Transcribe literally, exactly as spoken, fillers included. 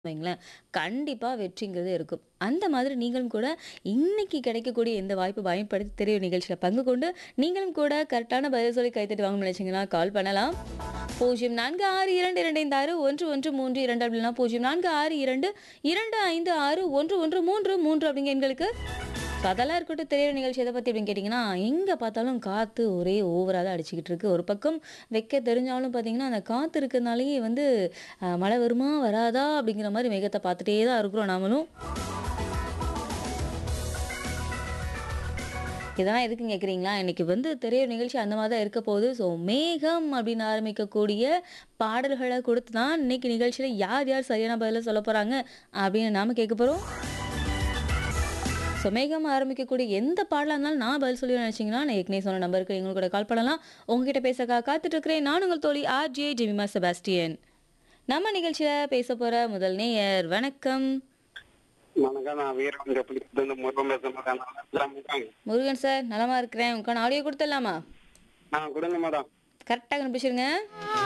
வைங்களேன், கண்டிப்பா வெற்றிங்கிறது இருக்கும். அந்த மாதிரி நீங்களும் கூட இன்னைக்கு கிடைக்கக்கூடிய இந்த வாய்ப்ப பயன்படுத்தி தெரியும் நிகழ்ச்சியில பங்கு கொண்டு, நீங்களும் கூட கரெக்ட்டான பதில் சொல்லி கைத்தட்டி வாங்கணும்னு நினைச்சீங்கன்னா, கால் பண்ணலாம். பூஜ்ஜியம் நான்கு ஆறு இரண்டு இரண்டு ஐந்து ஆறு ஒன்று ஒன்று மூன்று இரண்டு அப்படின்னா பூஜ்ஜியம் நான்கு ஆறு இரண்டு இரண்டு ஐந்து ஆறு ஒன்று ஒன்று மூன்று மூன்று அப்படிங்கிற எண்களுக்கு ஸோ அதெல்லாம் இருக்கட்டும் திரையரங்க நிகழ்ச்சி எத பத்தி அப்படின்னு கேட்டிங்கன்னா, எங்க பார்த்தாலும் காத்து ஒரே ஓவரா தான் அடிச்சுக்கிட்டு இருக்கு. ஒரு பக்கம் வைக்க தெரிஞ்சாலும் பார்த்தீங்கன்னா, அந்த காத்து இருக்கிறனாலேயே வந்து அ மழை வருமா? வராதா? அப்படிங்கிற மாரி மேகத்த பார்த்துட்டே தான் இருக்கிறோம் நாமளும். இதெல்லாம் எதுக்குன்னு கேட்குறீங்களா? இன்னைக்கு வந்து திரையரங்க நிகழ்ச்சி அந்த மாரி தான் இருக்க போகுது. ஸோ மேகம் அப்படின்னு ஆரம்பிக்கக்கூடிய பாடல்கள குடுத்து தான் இன்னைக்கு நிகழ்ச்சியில யார் யார் சரியான பதில சொல்லப் போறாங்க அப்படின்னு நாம கேட்க போறோம். ஸோ மேகம் ஆரம்பிக்கக்கூடிய எந்த பாடலா இருந்தாலும் நான் பதில் சொல்லிடுவேன்னு நினைச்சீங்கன்னா, நான் ஏற்கனவே சொன்ன நம்பருக்கு நீங்களும் கூட கால் பண்ணலாம். உங்ககிட்ட பேசக்காக காத்துட்டு இருக்கிறேன். நான் உங்கள் தோழி ஆர்ஜே ஜெமிமா செபாஸ்டியன். நம்ம நிகழ்ச்சியில பேசப் போற முதல் நேயர் வணக்கம். வணக்கம். நான் வீரவஞ்சபுரத்துலேருந்து முருகன் பேசுறேன் மேடம். நல்லா இருக்கீங்களா? முருகன் சார் நலமா இருக்கிறேன். உங்களுக்கான ஆடியோ குடுத்துடலாமா? ஆ கொடுங்க மேடம். கரெக்ட்டா கண்டுபிடிச்சிருங்க.